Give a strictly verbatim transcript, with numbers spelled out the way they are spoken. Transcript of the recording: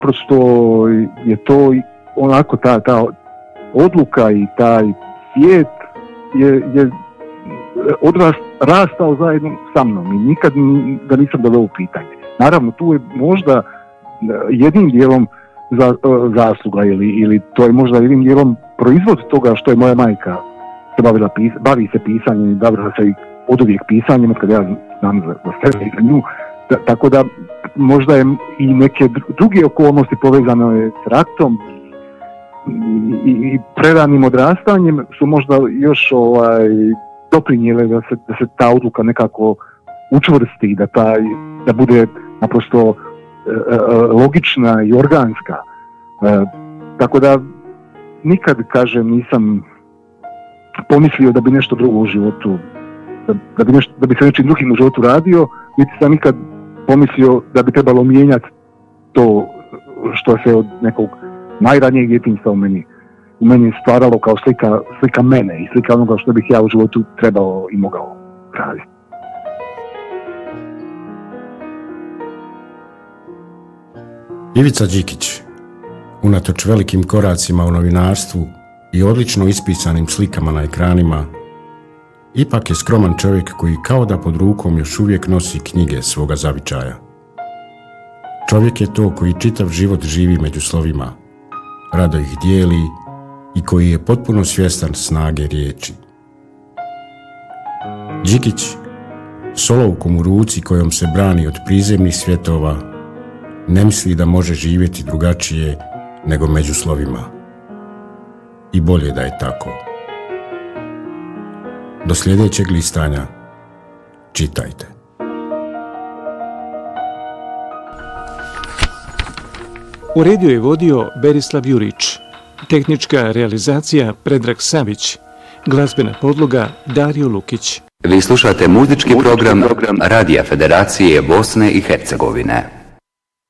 naprosto je to onako ta, ta odluka i taj svijet je, je odrast, rastao zajedno sa mnom i nikad ga nisam doveo u pitanje. Naravno, tu je možda jednim dijelom za, zasluga ili, ili to je možda jednim dijelom proizvod toga što je moja majka se bavila, pis, bavi se pisanjem i bavila se i od uvijek pisanjem, kad ja znam za, za sebe i za nju. Da, tako da možda je i neke druge okolnosti povezane s ratom i, i, i preranim odrastanjem su možda još ovaj, doprinijele da se, da se ta odluka nekako učvrsti, da, taj, da bude naprosto e, e, logična i organska. E, tako da nikad, kažem, nisam pomislio da bi nešto drugo u životu, da, da, bi, nešto, da bi se nečim drugim u životu radio, niti sam nikad pomislio da bi trebalo mijenjati to što se od nekog najranijeg djetinjstva u meni, u meni stvaralo kao slika, slika mene i slika onoga što bih ja u životu trebao i mogao raditi. Ivica Đikić, unatoč velikim koracima u novinarstvu i odlično ispisanim slikama na ekranima, ipak je skroman čovjek koji kao da pod rukom još uvijek nosi knjige svoga zavičaja. Čovjek je to koji čitav život živi među slovima, rado ih dijeli i koji je potpuno svjestan snage riječi. Đikić, s olovkom u ruci kojom se brani od prizemnih svjetova, ne misli da može živjeti drugačije nego među slovima. I bolje da je tako. Do sljedećeg listanja čitajte. Uredio je vodio Berislav Jurić. Tehnička realizacija Predrag Savić. Glazbena podloga Dario Lukić. Vi slušate muzički program Radija Federacije Bosne i Hercegovine.